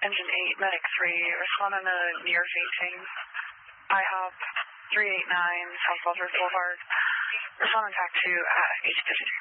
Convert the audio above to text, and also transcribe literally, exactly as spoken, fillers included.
Engine eight, Medic three, respond on a near fainting. I have three eight nine, South Buzzard Boulevard. Respond on T A C two at H fifty-two.